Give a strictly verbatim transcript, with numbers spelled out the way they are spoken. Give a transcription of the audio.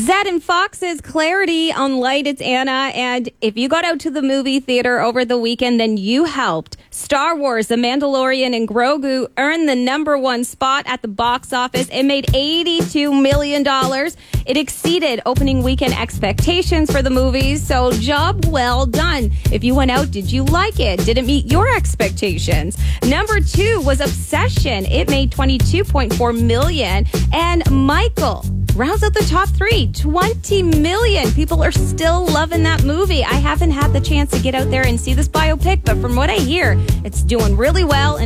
Zed and Fox's Clarity on Light. It's Anna. And if you got out to the movie theater over the weekend, then you helped. Star Wars, The Mandalorian, and Grogu earned the number one spot at the box office. It made eighty-two million dollars. It exceeded opening weekend expectations for the movies. So job well done. If you went out, did you like it? Did it meet your expectations? Number two was Obsession. It made twenty-two point four million dollars. And Michael rounds out the top three, twenty million. People are still loving that movie. I haven't had the chance to get out there and see this biopic, but from what I hear, it's doing really well. And